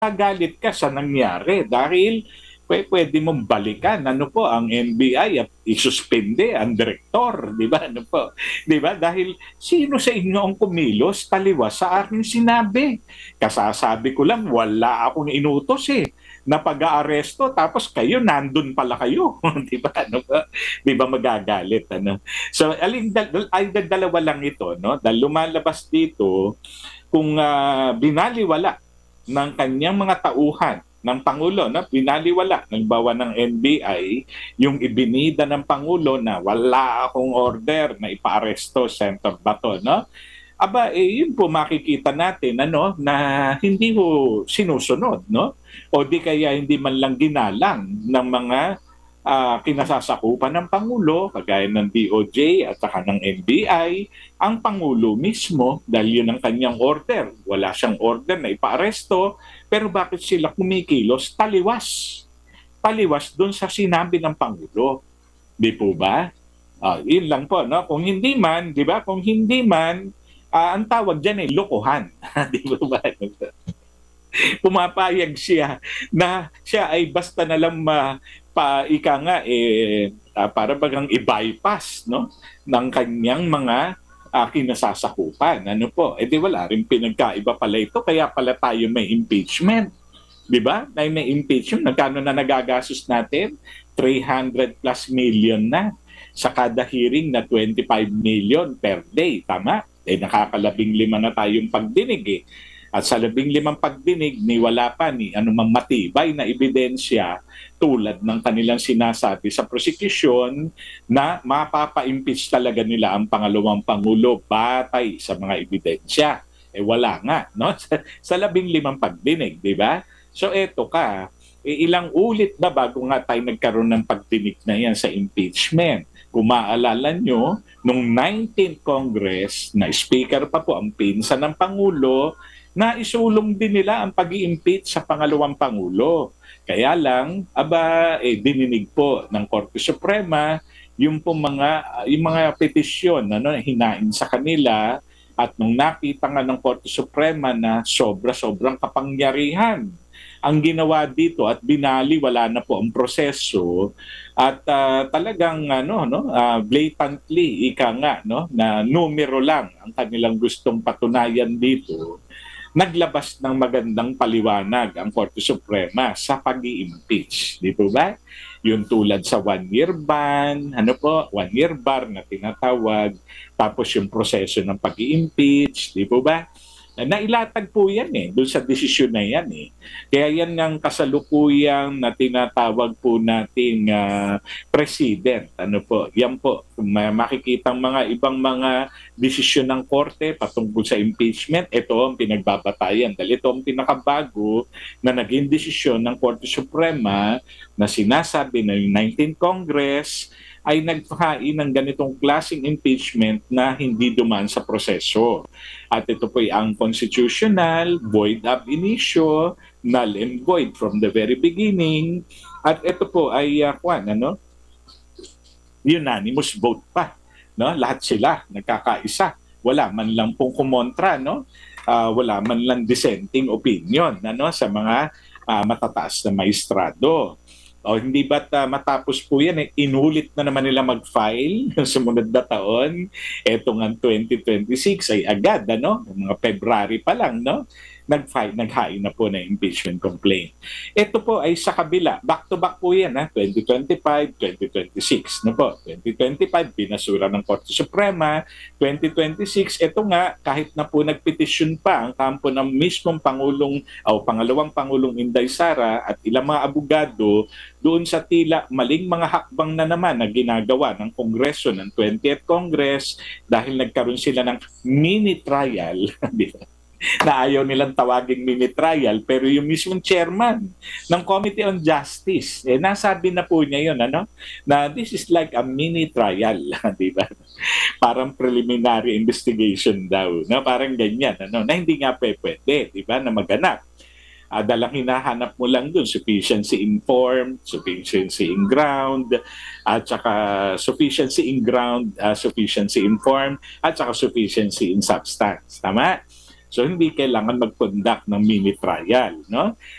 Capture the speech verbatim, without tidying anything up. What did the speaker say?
Nagalit ka sa nangyari dahil pwe pwede mong balikan ano po ang N B I at isuspende ang direktor, 'di ba? Ano po, 'di ba? Dahil sino sa inyo ang kumilos taliwas sa aking sinabi? Kasasabi ko lang wala akong inutos eh na pag-aaresto tapos kayo nandun pala kayo, 'di ba? Ano ba? 'Di ba magagalit ano? So alin dal ay dalawa lang ito no dahil lumalabas dito kung uh, binaliwala ng kanyang mga tauhan ng Pangulo, na binaliwala, nagbawa ng N B I, yung ibinida ng Pangulo na wala akong order na ipaaresto Senator Bato, no? Aba, eh, yun po makikita natin ano, na hindi ho sinusunod, no? O di kaya hindi man lang ginalang ng mga uh, kinasasakupan ng Pangulo, kagaya ng D O J at saka ng N B I, ang Pangulo mismo, dahil yun ang kanyang order. Wala siyang order na ipaaresto, pero bakit sila kumikilos? Taliwas. Taliwas dun sa sinabi ng Pangulo. Di po ba? Uh, yun lang po, no? Kung hindi man, di ba? Kung hindi man, uh, ang tawag dyan ay lokohan. Di ba? Pumapayag siya na siya ay basta na lang ma, pa, ika nga, eh, uh, para bagang i-bypass, no? Ng kanyang mga uh, kinasasakupan. Ano po? Eh di wala rin pinagkaiba pala ito, kaya pala tayo may impeachment. Di ba? Na may impeachment, nagkano na nagagastos natin? three hundred plus million na sa kada hearing na twenty-five million per day. Tama? Eh nakakalabing lima na tayong pagdinig eh. At sa labing limang pagdinig, ni wala pa ni anumang matibay na ebidensya tulad ng kanilang sinasabi sa prosecution na mapapa-impeach talaga nila ang pangalawang Pangulo batay sa mga ebidensya. Eh wala nga, no? Sa, sa labing limang pagdinig, di ba? So eto ka, eh, ilang ulit na bago nga tayo nagkaroon ng pagdinig na yan sa impeachment. Kung maalala nyo, nung nineteenth Congress, na speaker pa po ang pinsan ng Pangulo, na isulong din nila ang pag-i-impeach sa pangalawang Pangulo. Kaya lang, aba, eh, dininig po ng Korte Suprema yung po mga, yung mga petisyon ano, hinain sa kanila, at nung nakita nga ng Korte Suprema na sobra-sobrang kapangyarihan ang ginawa dito at binali, wala na po ang proseso at uh, talagang ano no uh, blatantly ika nga no na numero lang ang kanilang gustong patunayan dito, naglabas ng magandang paliwanag ang Korte Suprema sa pag-i-impeach. Di po ba? Yung tulad sa one-year ban, ano po, one-year bar na tinatawag, tapos yung proseso ng pag-i-impeach, di po ba? Nailatag po yan eh, doon sa desisyon na yan eh. Kaya yan ang kasalukuyang na tinatawag po nating uh, president. Ano po, yan po, makikita mga ibang mga desisyon ng korte patungkol sa impeachment, ito ang pinagbabatayan. Dahil ito ang pinakabago na naging desisyon ng Korte Suprema na sinasabi na yung nineteenth Congress ay naghain ng ganitong klaseng impeachment na hindi dumaan sa proseso. At ito po ay unconstitutional, void ab initio, null and void from the very beginning. At ito po ay uh, kwan, ano? Unanimous vote pa. No? Lahat sila nagkakaisa. Wala man lang pong kumontra, no? Uh, wala man lang dissenting opinion ano? Sa mga uh, matataas na maestrado. O hindi ba't uh, matapos po yan, eh, inulit na naman nila mag-file sa sumunod na taon. Eto nga twenty twenty-six ay agad, ano? Mga February pa lang, no? Nag-file, naghain na po ng impeachment complaint. Ito po ay sa kabila. Back-to-back po yan, ha? twenty twenty-five, twenty twenty-six. No po? twenty twenty-five, binasura ng Korte Suprema. twenty twenty-six, ito nga, kahit na po nagpetisyon pa ang kampo ng mismong Pangulong, o pangalawang Pangulong Inday Sara at ilang mga abogado, doon sa tila maling mga hakbang na naman na ginagawa ng Kongreso ng twentieth Congress dahil nagkaroon sila ng mini trial na ayaw nilang tawaging mini trial, pero yung mismong chairman ng Committee on Justice, eh, nasabi na po niya yun, ano? Na this is like a mini trial, di ba? Parang preliminary investigation daw, no? Parang ganyan, ano? Na hindi nga pwede, di ba, na maganap. Uh, dalang hinahanap mo lang dun, sufficiency in form, sufficiency in ground, at saka sufficiency in ground, uh, sufficiency in form, at saka sufficiency in substance. Tama? So hindi kailangan mag-conduct ng mini trial, no?